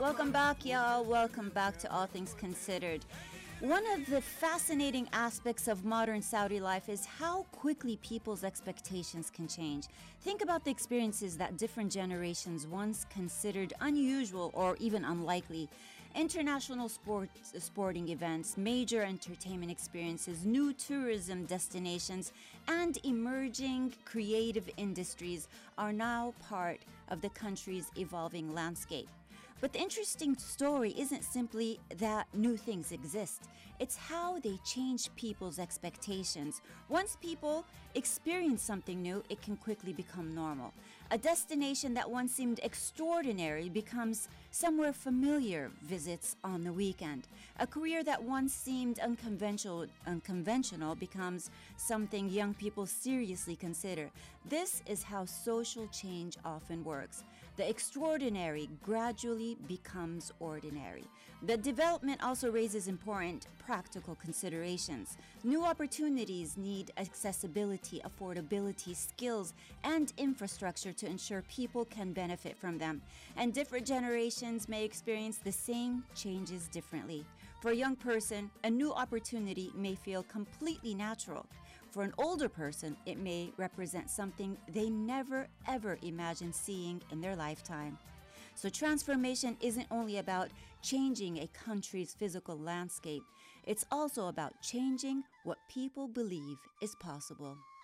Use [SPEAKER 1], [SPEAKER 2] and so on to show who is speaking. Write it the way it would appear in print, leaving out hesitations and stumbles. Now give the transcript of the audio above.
[SPEAKER 1] Welcome back, y'all. Welcome back to All Things Considered. One of the fascinating aspects of modern Saudi life is how quickly people's expectations can change. Think about the experiences that different generations once considered unusual or even unlikely. International sporting events, major entertainment experiences, new tourism destinations, and emerging creative industries are now part of the country's evolving landscape. But the interesting story isn't simply that new things exist. It's how they change people's expectations. Once people experience something new, it can quickly become normal. A destination that once seemed extraordinary becomes somewhere familiar visits on the weekend. A career that once seemed unconventional becomes something young people seriously consider. This is how social change often works. The extraordinary gradually becomes ordinary. The development also raises important practical considerations. New opportunities need accessibility, affordability, skills, and infrastructure to ensure people can benefit from them. And different generations may experience the same changes differently. For a young person, a new opportunity may feel completely natural. For an older person, it may represent something they never ever imagined seeing in their lifetime. So transformation isn't only about changing a country's physical landscape, it's also about changing what people believe is possible.